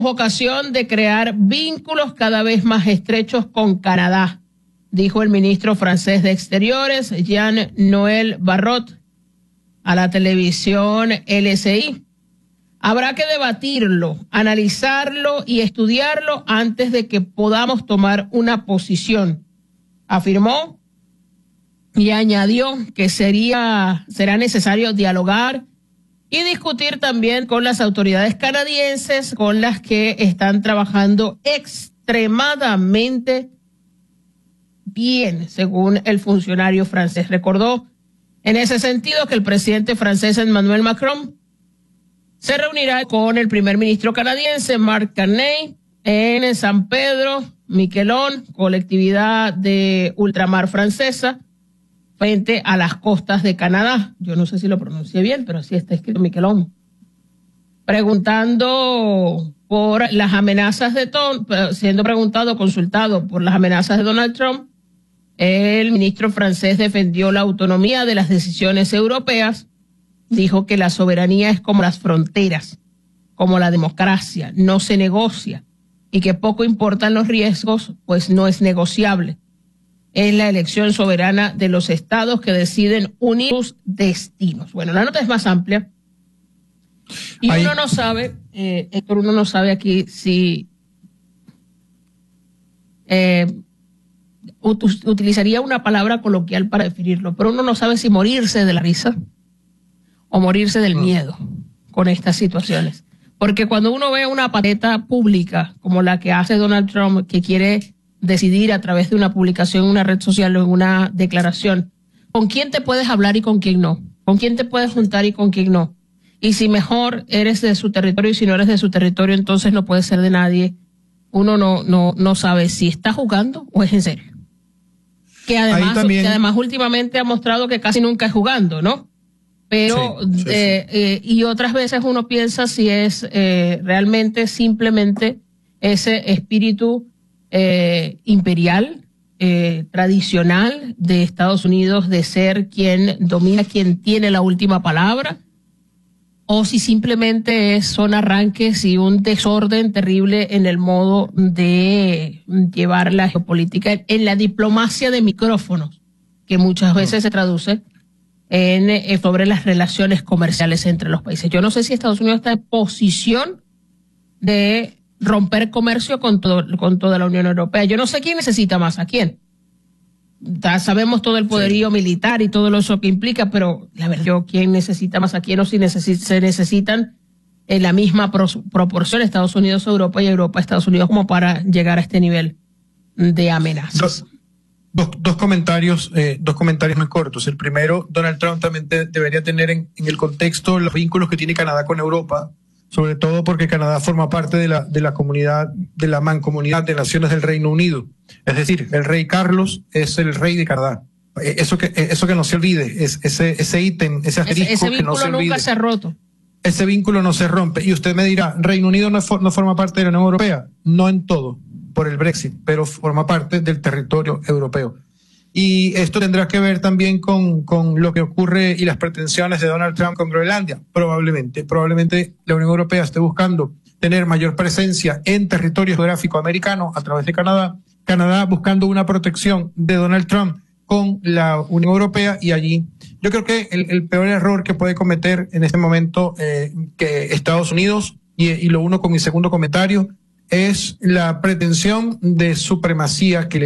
ocasión de crear vínculos cada vez más estrechos con Canadá, dijo el ministro francés de Exteriores, Jean-Noël Barrot, a la televisión LCI. Habrá que debatirlo, analizarlo y estudiarlo antes de que podamos tomar una posición, afirmó, y añadió que será necesario dialogar y discutir también con las autoridades canadienses, con las que están trabajando extremadamente bien, según el funcionario francés. Recordó en ese sentido que el presidente francés Emmanuel Macron se reunirá con el primer ministro canadiense Mark Carney en San Pedro, Miquelon, colectividad de ultramar francesa, frente a las costas de Canadá. Yo no sé si lo pronuncié bien, pero así está escrito, Miquelon. Preguntando por las amenazas siendo consultado por las amenazas de Donald Trump, el ministro francés defendió la autonomía de las decisiones europeas, dijo que la soberanía es como las fronteras, como la democracia, no se negocia, y que poco importan los riesgos, pues no es negociable. Es la elección soberana de los estados que deciden unir sus destinos. Bueno, la nota es más amplia. Y uno no sabe, Héctor, uno no sabe aquí si utilizaría una palabra coloquial para definirlo, pero uno no sabe si morirse de la risa o morirse del miedo con estas situaciones. Porque cuando uno ve una pateta pública como la que hace Donald Trump, que quiere decidir a través de una publicación en una red social o en una declaración, con quién te puedes hablar y con quién no, con quién te puedes juntar y con quién no, y si mejor eres de su territorio y si no eres de su territorio entonces no puedes ser de nadie. Uno no sabe si está jugando o es en serio. Que además últimamente ha mostrado que casi nunca es jugando, ¿no? Pero sí. Y otras veces uno piensa si es realmente simplemente ese espíritu imperial, tradicional de Estados Unidos, de ser quien domina, quien tiene la última palabra, o si simplemente son arranques y un desorden terrible en el modo de llevar la geopolítica, en la diplomacia de micrófonos, que muchas veces se traduce sobre las relaciones comerciales entre los países. Yo no sé si Estados Unidos está en posición de romper comercio con toda la Unión Europea. Yo no sé quién necesita más a quién. Sabemos todo el poderío militar y todo eso que implica, pero la verdad, quién necesita más a quién, o si se necesitan en la misma proporción Estados Unidos a Europa y Europa a Estados Unidos como para llegar a este nivel de amenazas. Dos comentarios muy cortos. El primero, Donald Trump también debería tener en el contexto los vínculos que tiene Canadá con Europa, sobre todo porque Canadá forma parte de la comunidad, de la mancomunidad de naciones del Reino Unido. Es decir, el rey Carlos es el rey de Canadá. Eso que no se olvide, ese ítem, ese asterisco que no se olvide. Ese vínculo nunca se ha roto. Ese vínculo no se rompe. Y usted me dirá, Reino Unido no forma parte de la Unión Europea. No en todo, por el Brexit, pero forma parte del territorio europeo. Y esto tendrá que ver también con lo que ocurre y las pretensiones de Donald Trump con Groenlandia. Probablemente la Unión Europea esté buscando tener mayor presencia en territorio geográfico americano a través de Canadá. Canadá buscando una protección de Donald Trump con la Unión Europea, y allí yo creo que el peor error que puede cometer en este momento que Estados Unidos, y lo uno con mi segundo comentario, es la pretensión de supremacía que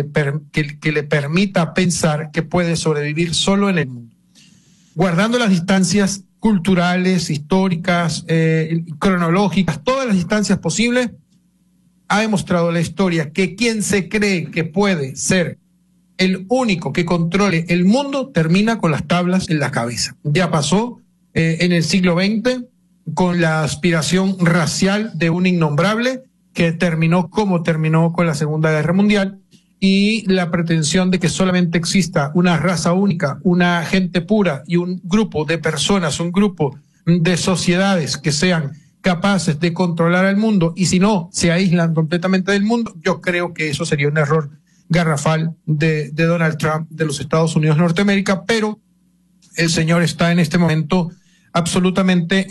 le permita pensar que puede sobrevivir solo en el mundo. Guardando las distancias culturales, históricas, cronológicas, todas las distancias posibles, ha demostrado la historia que quien se cree que puede ser el único que controle el mundo termina con las tablas en la cabeza. Ya pasó en el siglo XX con la aspiración racial de un innombrable que terminó como terminó con la Segunda Guerra Mundial, y la pretensión de que solamente exista una raza única, una gente pura y un grupo de personas, un grupo de sociedades que sean capaces de controlar al mundo, y si no, se aíslan completamente del mundo. Yo creo que eso sería un error garrafal de Donald Trump, de los Estados Unidos de Norteamérica, pero el señor está en este momento absolutamente